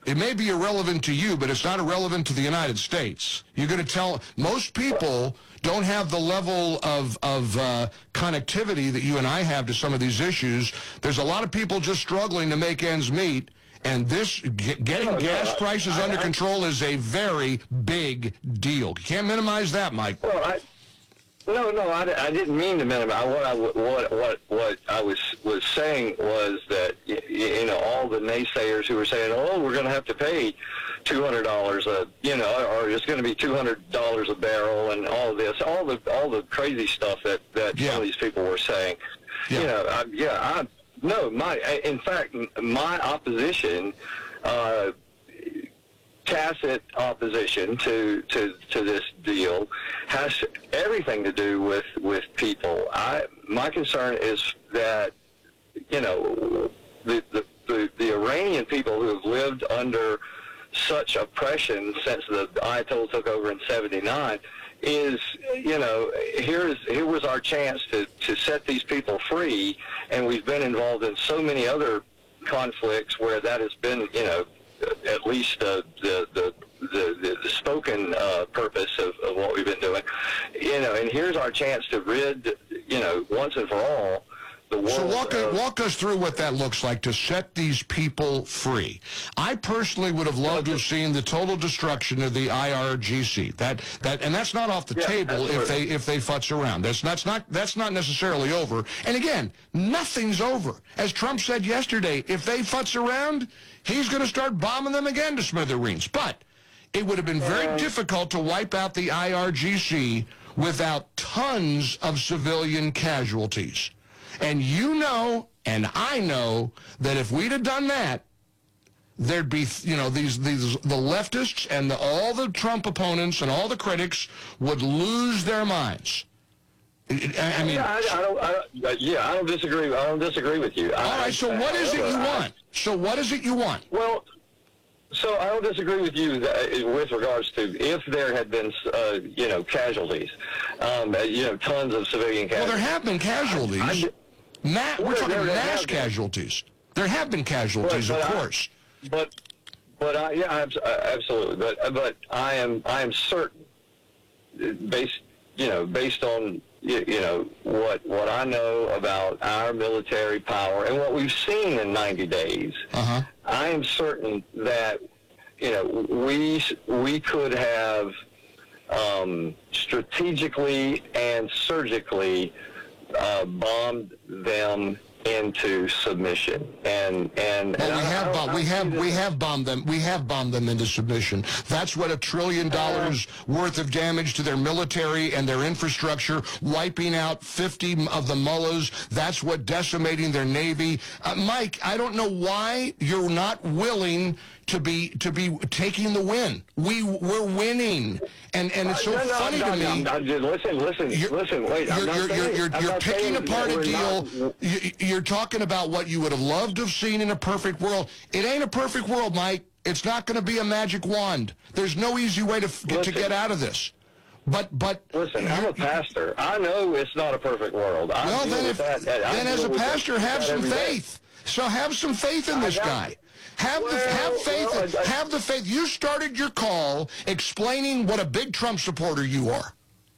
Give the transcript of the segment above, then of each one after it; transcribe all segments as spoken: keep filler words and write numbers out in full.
It may be irrelevant to you, but it's not irrelevant to the United States. You're going to tell most people don't have the level of of uh, connectivity that you and I have to some of these issues. There's a lot of people just struggling to make ends meet, and this get, getting no, gas no, prices I, under I, control is a very big deal. You can't minimize that, Mike. Well, I. No, no, I, I didn't mean to minimize. What I what what what I was was saying was that you, you know all the naysayers who were saying, oh, we're going to have to pay two hundred dollars a you know, or it's going to be two hundred dollars a barrel, and all of this, all the all the crazy stuff that that yeah. some of these people were saying. Yeah. You know, I, yeah, I no, my in fact, my opposition. Uh, tacit opposition to, to, to this deal has everything to do with, with people. I my concern is that, you know, the, the, the, the Iranian people who have lived under such oppression since the Ayatollah took over in seventy-nine is, you know, here's here was our chance to, to set these people free, and we've been involved in so many other conflicts where that has been, you know, at least uh, the, the the the, the spoken uh, purpose of, of what we've been doing, you know, and here's our chance to rid, you know, once and for all, the world. So walk, of, walk us through what that looks like to set these people free. I personally would have loved to have seen the total destruction of the I R G C. That that and that's not off the yeah, table absolutely. if they if they futz around. That's that's not that's not necessarily over. And again, nothing's over. As Trump said yesterday, if they futz around, he's going to start bombing them again to smithereens. But it would have been very uh, difficult to wipe out the I R G C without tons of civilian casualties. And you know, and I know, that if we'd have done that, there'd be, you know, these, these the leftists and the, all the Trump opponents and all the critics would lose their minds. I, I mean, yeah, I, I don't, I don't, yeah, I don't disagree. I don't disagree with you. All I, right. So what I, is it you I, want? So what is it you want? Well. So I don't disagree with you that, with regards to if there had been, uh, you know, casualties, um, you know, tons of civilian casualties. Well, there have been casualties. I, I, Ma- we're well, talking there, there mass casualties. There have been casualties, but, but of I, course. But, but I, yeah, absolutely. But, but I am, I am certain, based, you know, based on, you, you know, what what I know about our military power and what we've seen in ninety days. Uh-huh. I am certain that, you know, we we could have um, strategically and surgically uh, bombed them into submission, and and, well, and we I, have I bombed, we have we have bombed them we have bombed them into submission. That's what a trillion dollars uh, worth of damage to their military and their infrastructure, wiping out fifty of the mullahs. That's what decimating their navy. Uh, Mike, I don't know why you're not willing to be to be taking the win. We we're winning, and and it's so no, no, funny no, to no, me. No, no, listen, listen, you're, listen. Wait, I'm you're not you're, saying, you're, I'm you're not picking apart a deal. Not, you, you're talking about what you would have loved to have seen in a perfect world. It ain't a perfect world, Mike. It's not going to be a magic wand. There's no easy way to listen, to get out of this. But but listen, I'm a pastor. I know it's not a perfect world. I well, then if that, then as a pastor, have some faith. So have some faith in this guy. Have well, the have faith. Well, I, have the faith. You started your call explaining what a big Trump supporter you are.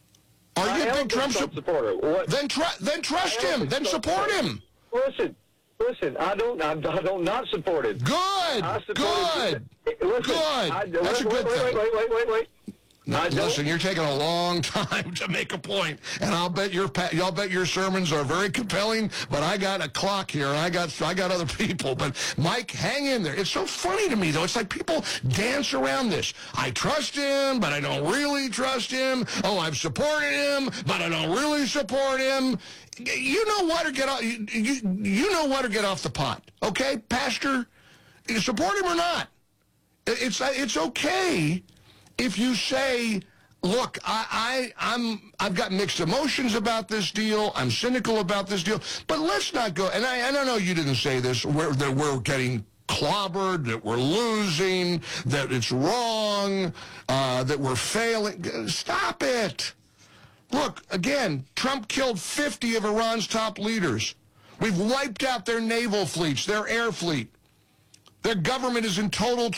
Are you a big Trump, Trump supporter? What? Then tr then trust him. Then support him. Listen, listen. I don't. I, I don't not support him. Good. Good. Listen, good. I, That's wait, a good wait, thing. Wait, wait, wait, wait, wait. No, listen, you're taking a long time to make a point, and I'll bet your y'all bet your sermons are very compelling. But I got a clock here, and I got I got other people. But Mike, hang in there. It's so funny to me, though. It's like people dance around this. I trust him, but I don't really trust him. Oh, I've supported him, but I don't really support him. You know what, or get off. You, you, you know what, or get off the pot. Okay, Pastor, you support him or not. It's it's okay. If you say, look, I, I, I'm, I've got mixed emotions about this deal, I'm cynical about this deal, but let's not go, and I, I don't know you didn't say this, we're, that we're getting clobbered, that we're losing, that it's wrong, uh, that we're failing. Stop it. Look, again, Trump killed fifty of Iran's top leaders. We've wiped out their naval fleets, their air fleet. Their government is in total